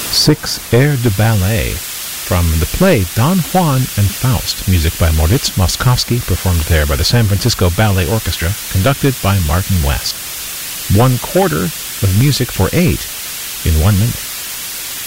Six airs de ballet from the play Don Juan and Faust, music by Moritz Moszkowski, performed there by the San Francisco Ballet Orchestra, conducted by Martin West. 1/4 of music for 8 in 1 minute.